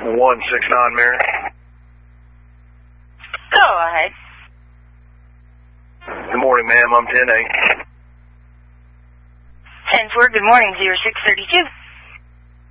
169 Mary. Go ahead. Good morning, ma'am. I'm 10-8. 10-4, good morning, 0632.